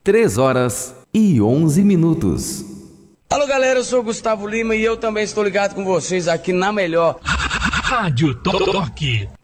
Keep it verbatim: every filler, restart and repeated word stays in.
três horas e onze minutos. Alô galera, eu sou o Gustavo Lima e eu também estou ligado com vocês aqui na melhor Rádio Toque.